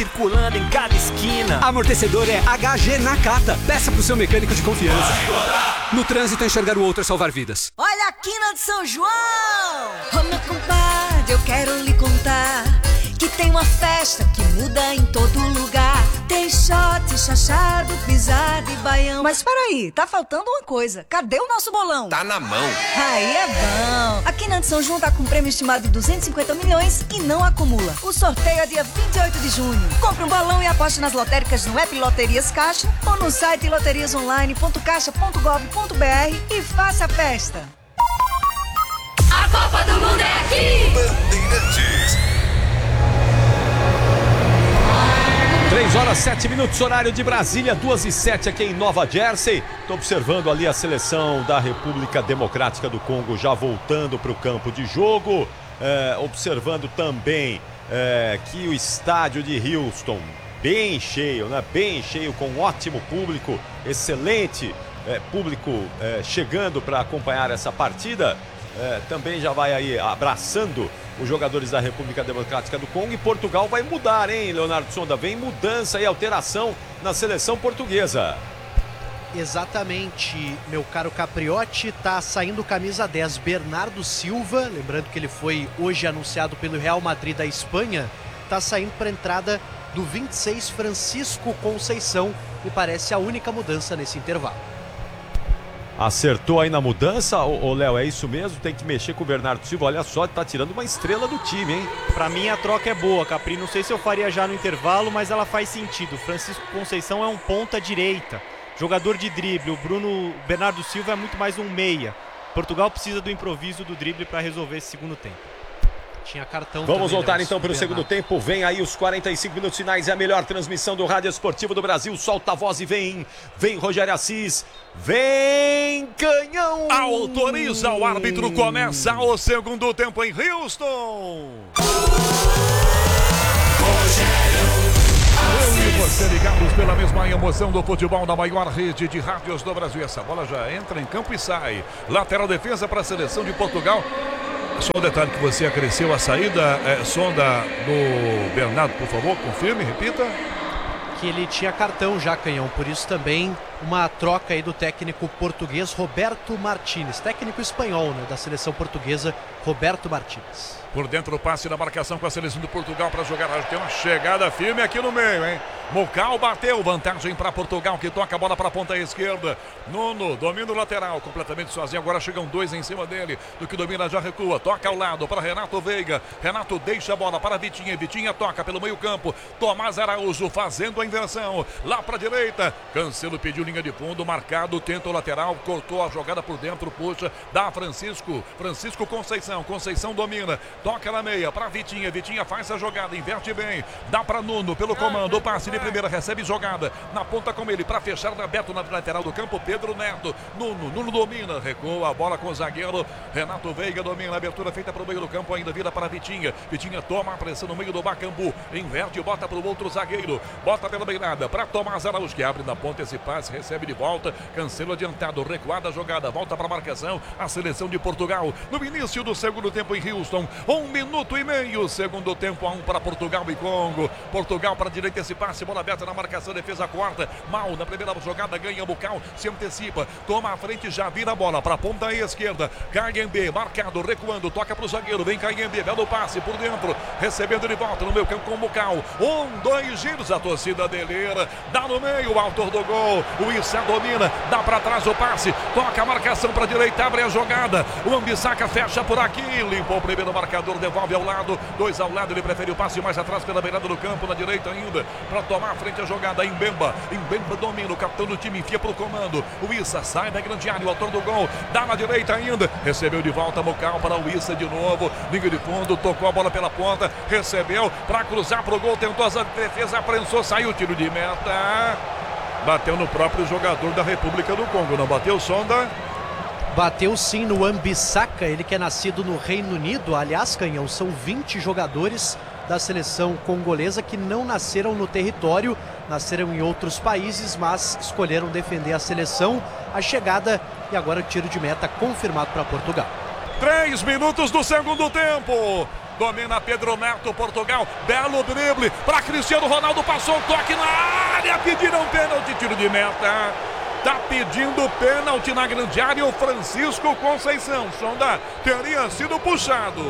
circulando em cada esquina. Amortecedor é HG Nakata. Peça pro seu mecânico de confiança. No trânsito, enxergar o outro é salvar vidas. Olha a quina de São João! Ô meu compadre, eu quero lhe contar que tem uma festa que muda em todo lugar. Tem shot, chachado, pisada e baião. Mas peraí, tá faltando uma coisa. Cadê o nosso bolão? Tá na mão. Aí é bom. A Quina de São João tá com um prêmio estimado de 250 milhões e não acumula. O sorteio é dia 28 de junho. Compre um bolão e aposte nas lotéricas no app Loterias Caixa ou no site loteriasonline.caixa.gov.br e faça a festa. A Copa do Mundo é aqui! Bandeirantes. 3h07, horário de Brasília, 2h07 aqui em Nova Jersey. Estou observando ali a seleção da República Democrática do Congo já voltando para o campo de jogo. Observando também que o estádio de Houston, bem cheio, né? Bem cheio, com um ótimo público, excelente público chegando para acompanhar essa partida. Também já vai aí abraçando os jogadores da República Democrática do Congo. E Portugal vai mudar, hein, Leonardo Sonda? Vem mudança e alteração na seleção portuguesa. Exatamente, meu caro Capriotti, tá saindo camisa 10 Bernardo Silva, lembrando que ele foi hoje anunciado pelo Real Madrid da Espanha, tá saindo para a entrada do 26 Francisco Conceição, me parece a única mudança nesse intervalo. Acertou aí na mudança, ô Léo, é isso mesmo? Tem que mexer com o Bernardo Silva, olha só, tá tirando uma estrela do time, hein? Pra mim a troca é boa, Capri, não sei se eu faria já no intervalo, mas ela faz sentido. Francisco Conceição é um ponta direita, jogador de drible, Bernardo Silva é muito mais um meia. Portugal precisa do improviso do drible para resolver esse segundo tempo. Tinha cartão. Vamos voltar então para o segundo tempo. Vem aí os 45 minutos finais. É a melhor transmissão do Rádio Esportivo do Brasil. Solta a voz e vem. Vem Rogério Assis. Vem Canhão. Autoriza o árbitro. Começa o segundo tempo em Houston. Eu e você ligados pela mesma emoção do futebol na maior rede de rádios do Brasil. Essa bola já entra em campo e sai. Lateral defesa para a seleção de Portugal. Só um detalhe que você acresceu a saída, Sonda, do Bernardo, por favor, confirme, repita. Que ele tinha cartão já, Canhão, por isso também uma troca aí do técnico português Roberto Martínez, técnico espanhol, né, da seleção portuguesa, Roberto Martínez. Por dentro o passe da marcação com a seleção de Portugal para jogar. Tem uma chegada firme aqui no meio, hein? Mocal bateu, vantagem para Portugal, que toca a bola para a ponta esquerda. Nuno domina o lateral, completamente sozinho. Agora chegam dois em cima dele. Do que domina já recua, toca ao lado para Renato Veiga. Renato deixa a bola para Vitinha. Vitinha toca pelo meio campo. Tomás Araújo fazendo a inversão. Lá para a direita. Cancelo pediu linha de fundo, marcado, tenta o lateral, cortou a jogada por dentro, puxa, dá Francisco. Francisco Conceição. Conceição domina. Toca na meia para Vitinha. Vitinha faz a jogada, inverte bem. Dá para Nuno pelo comando. O passe de primeira, recebe jogada. Na ponta com ele para fechar da Beto na lateral do campo. Pedro Neto. Nuno domina. Recua a bola com o zagueiro. Renato Veiga domina. Abertura feita para o meio do campo. Ainda vira para Vitinha. Vitinha toma a pressão no meio do Bacambu. Inverte e bota para o outro zagueiro. Bota pela beirada para Tomás Araújo, que abre na ponta esse passe. Recebe de volta. Cancelo adiantado. Recuada a jogada. Volta para a marcação. A seleção de Portugal. No início do segundo tempo em Houston. 1 minuto e meio, segundo tempo, 1 para Portugal e Congo. Portugal para a direita, esse passe, bola aberta na marcação, defesa corta. Mal na primeira jogada, ganha o Bucal, se antecipa, toma a frente, já vira a bola para a ponta esquerda. Caguembe, marcado, recuando, toca para o zagueiro, vem Caguembe, belo passe por dentro, recebendo de volta no meio campo com o Bucal. 2 giros, a torcida delira, dá no meio, o autor do gol, o Issa domina, dá para trás o passe, toca a marcação para a direita, abre a jogada, o Ambissaca fecha por aqui, limpou o primeiro marcador. Devolve ao lado, 2 ao lado, ele prefere o passe mais atrás pela beirada do campo, na direita ainda, para tomar a frente a jogada. Mbemba domina, o capitão do time enfia para o comando, o Issa sai da grande área, o autor do gol, dá na direita ainda, recebeu de volta Mocal para o Issa de novo, liga de fundo, tocou a bola pela ponta, recebeu para cruzar para o gol, tentou a defesa, prensou, saiu o tiro de meta, bateu no próprio jogador da República do Congo, não bateu, Sonda? Bateu sim no Ambissaca, ele que é nascido no Reino Unido. Aliás, Canhão, são 20 jogadores da seleção congolesa que não nasceram no território, nasceram em outros países, mas escolheram defender a seleção. A chegada e agora o tiro de meta confirmado para Portugal. 3 minutos do segundo tempo. domina Pedro Neto, Portugal, belo drible para Cristiano Ronaldo, passou o toque na área, pediram pênalti, tiro de meta. Tá pedindo pênalti na grande área o Francisco Conceição. Sonda teria sido puxado.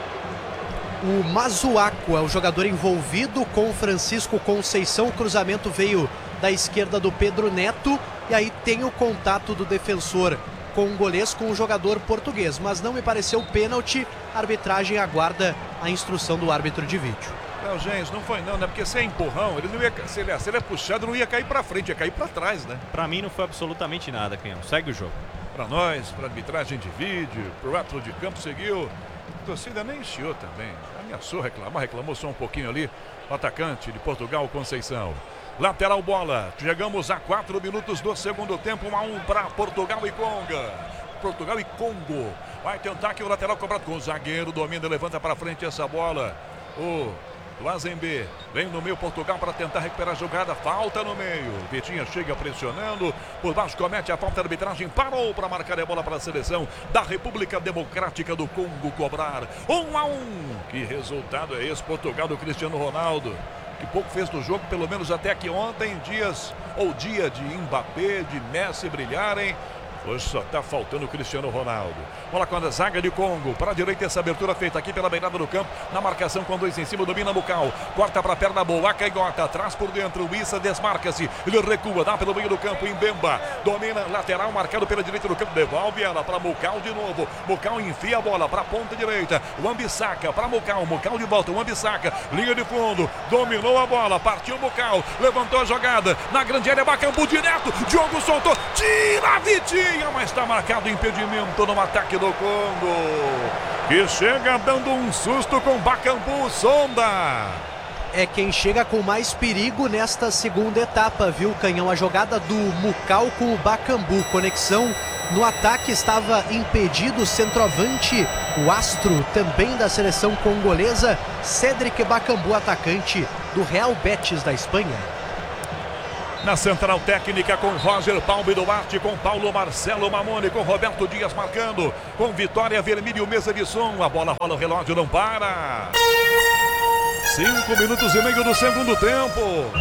O Mazuaco é o jogador envolvido com o Francisco Conceição. O cruzamento veio da esquerda do Pedro Neto. E aí tem o contato do defensor congolês com o jogador português. Mas não me pareceu pênalti. A arbitragem aguarda a instrução do árbitro de vídeo. Não, gente, não foi não, né? Porque se é empurrão, ele não ia, se ele é puxado, não ia cair pra frente, ia cair pra trás, né? Pra mim não foi absolutamente nada, Canhão. Segue o jogo. Pra nós, pra arbitragem de vídeo, pro árbitro de campo, seguiu. A torcida nem chiou também. Ameaçou reclamar, reclamou só um pouquinho ali. O atacante de Portugal, Conceição. Lateral bola. Chegamos a 4 minutos do segundo tempo. 1-1 para Portugal e Congo. Portugal e Congo. Vai tentar aqui o lateral cobrado com o zagueiro. Domina, levanta para frente essa bola. O Azembe vem no meio, Portugal para tentar recuperar a jogada, falta no meio, Vitinha chega pressionando, por baixo comete a falta, de arbitragem parou para marcar a bola para a seleção da República Democrática do Congo cobrar 1-1, que resultado é esse? Portugal do Cristiano Ronaldo, que pouco fez do jogo, pelo menos até que ontem, dia de Mbappé, de Messi brilharem. Hoje só está faltando o Cristiano Ronaldo. Bola com a zaga de Congo. Para a direita essa abertura feita aqui pela beirada do campo. Na marcação com 2 em cima, domina Mucal. Corta para a perna boa. Caigota atrás por dentro. O Issa desmarca-se. Ele recua, dá pelo meio do campo. Mbemba domina lateral, marcado pela direita do campo. Devolve ela para Mucal de novo. Mucal enfia a bola para a ponta direita. O Ambissaca para Mucal. Mucal de volta. O Ambissaca. Linha de fundo. Dominou a bola. Partiu Mucal. Levantou a jogada. Na grande área, Bacambu direto. Diogo soltou. Tira a Vitinha. Mas está marcado impedimento no ataque do Congo, que chega dando um susto com Bacambu. Sonda é quem chega com mais perigo nesta segunda etapa, viu, Canhão? A jogada do Mucal com o Bacambu, conexão no ataque, estava impedido o centroavante, o astro também da seleção congolesa, Cédric Bacambu, atacante do Real Betis da Espanha. Na central técnica com Roger Palme Duarte, com Paulo Marcelo Mamone, com Roberto Dias marcando, com Vitória Vermelho, mesa de som, a bola rola, o relógio não para. 5 minutos e meio do segundo tempo.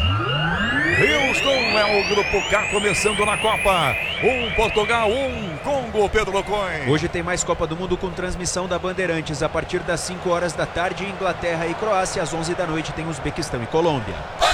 Houston é o grupo K começando na Copa. 1 Portugal, 1 Congo, Pedro Coin. Hoje tem mais Copa do Mundo com transmissão da Bandeirantes a partir das 5 horas da tarde, Inglaterra e Croácia, às 11 da noite tem Uzbequistão e Colômbia.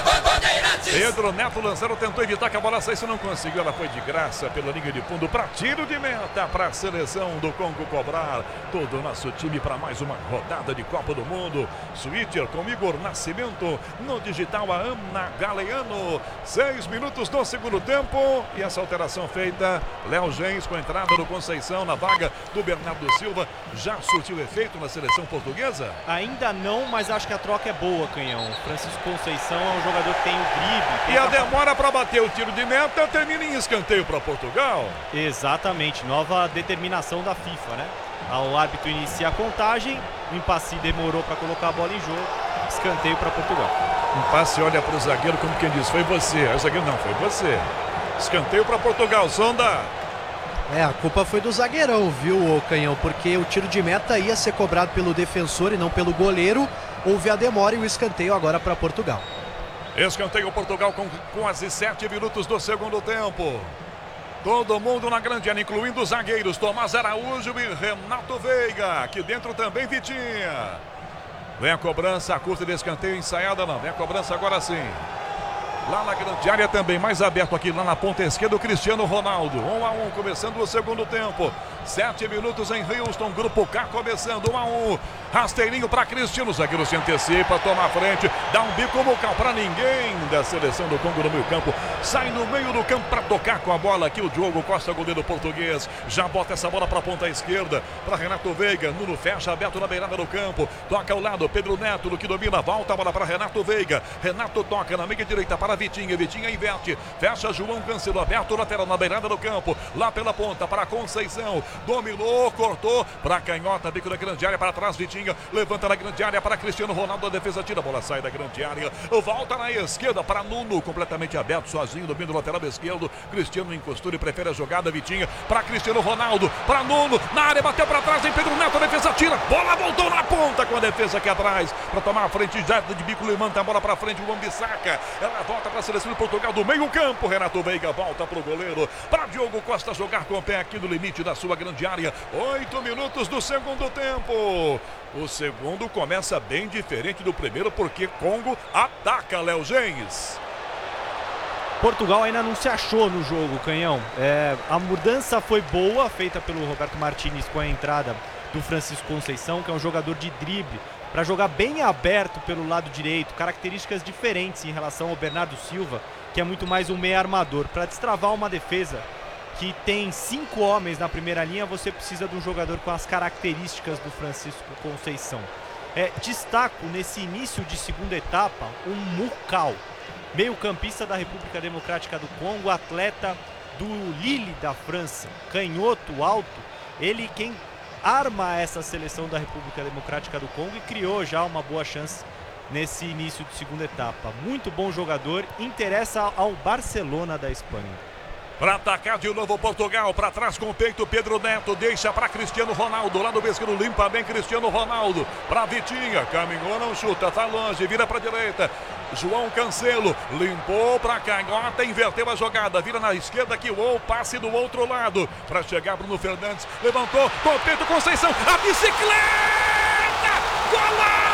Pedro Neto lançando, tentou evitar que a bola saísse, não conseguiu, ela foi de graça pela linha de fundo para tiro de meta para a seleção do Congo cobrar. Todo o nosso time para mais uma rodada de Copa do Mundo. Switcher com Igor Nascimento, no digital a Ana Galeano. 6 minutos do segundo tempo e essa alteração feita, Léo Gens com a entrada do Conceição na vaga do Bernardo Silva, já surtiu efeito na seleção portuguesa? Ainda não, mas acho que a troca é boa, Canhão. Francisco Conceição é um jogador que tem o drible. E a demora para bater o tiro de meta termina em escanteio para Portugal. Exatamente, nova determinação da FIFA, né? O árbitro inicia a contagem, o impasse demorou para colocar a bola em jogo, escanteio para Portugal. Impasse olha para o zagueiro como quem diz, foi você. Aí o zagueiro, não, foi você. Escanteio para Portugal, Sonda. A culpa foi do zagueirão, viu, Canhão? Porque o tiro de meta ia ser cobrado pelo defensor e não pelo goleiro. Houve a demora e o escanteio agora para Portugal. Escanteio Portugal com quase 7 minutos do segundo tempo. Todo mundo na grande área, incluindo os zagueiros Tomás Araújo e Renato Veiga. Aqui dentro também Vitinha. Vem a cobrança, a curta de escanteio ensaiada não. Vem a cobrança agora sim. Lá na grande área também, mais aberto aqui, lá na ponta esquerda, o Cristiano Ronaldo. 1-1, começando o segundo tempo. 7 minutos em Houston, grupo K começando, 1-1. Rasteirinho para Cristiano, o zagueiro se antecipa, toma a frente, dá um bico Mucal para ninguém da seleção do Congo no meio campo. Sai no meio do campo para tocar com a bola aqui o Diogo Costa, goleiro português. Já bota essa bola para a ponta esquerda, para Renato Veiga. Nuno fecha, aberto na beirada do campo. Toca ao lado, Pedro Neto, no que domina, volta a bola para Renato Veiga. Renato toca na meia direita para Vitinha. Vitinha inverte, fecha João Cancelo, aberto lateral na beirada do campo. Lá pela ponta para Conceição. dominou, cortou para canhota, bico da grande área, para trás, Vitinha, levanta na grande área para Cristiano Ronaldo, a defesa tira, a bola sai da grande área, volta na esquerda para Nuno, completamente aberto, sozinho, domínio lateral esquerdo, Cristiano encostou e prefere a jogada, Vitinha, para Cristiano Ronaldo, para Nuno, na área, bateu para trás, em Pedro Neto, a defesa tira, bola voltou na ponta com a defesa aqui atrás, para tomar a frente, já de bico, levanta a bola para frente, o Wan-Bissaka, ela volta para a seleção de Portugal do meio campo, Renato Veiga volta para o goleiro, para Diogo Costa jogar com o pé aqui no limite da sua grande área, 8 minutos do segundo tempo. O segundo começa bem diferente do primeiro, porque Congo ataca, Léo Gens. Portugal ainda não se achou no jogo, Canhão. A mudança foi boa, feita pelo Roberto Martinez com a entrada do Francisco Conceição, que é um jogador de drible, para jogar bem aberto pelo lado direito, características diferentes em relação ao Bernardo Silva, que é muito mais um meia armador. Para destravar uma defesa que tem 5 homens na primeira linha, você precisa de um jogador com as características do Francisco Conceição. Destaco nesse início de segunda etapa um Mukau, meio-campista da República Democrática do Congo, atleta do Lille da França, canhoto alto, ele quem arma essa seleção da República Democrática do Congo e criou já uma boa chance nesse início de segunda etapa. Muito bom jogador, interessa ao Barcelona da Espanha. Para atacar de novo Portugal, para trás com o peito, Pedro Neto, deixa para Cristiano Ronaldo, lá do esquerdo, limpa bem Cristiano Ronaldo, para Vitinha, caminhou, não chuta, tá longe, vira para direita, João Cancelo, limpou para canhota, inverteu a jogada, vira na esquerda aqui, o passe do outro lado, para chegar Bruno Fernandes, levantou, com o peito, Conceição, a bicicleta, golaço!